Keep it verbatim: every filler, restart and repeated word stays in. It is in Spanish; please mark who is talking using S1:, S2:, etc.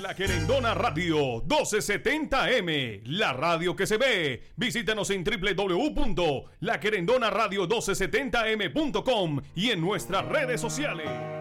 S1: La Querendona Radio doce setenta M, la radio que se ve. Visítanos en doble u doble u doble u punto la querendona radio doce setenta m punto com y en nuestras redes sociales.